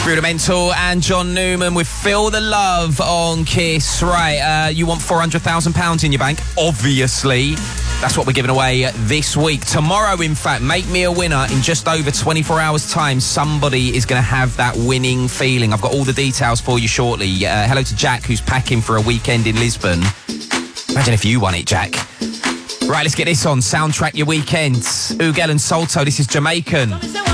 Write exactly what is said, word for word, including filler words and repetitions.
Rudimental and John Newman with Feel the Love on Kiss. Right, uh, you want four hundred thousand pounds in your bank? Obviously. That's what we're giving away this week. Tomorrow, in fact, make me a winner in just over twenty-four hours' time. Somebody is going to have that winning feeling. I've got all the details for you shortly. Uh, hello to Jack, who's packing for a weekend in Lisbon. Imagine if you won it, Jack. Right, let's get this on. Soundtrack your weekend. Ugel and Salto, this is Jamaican.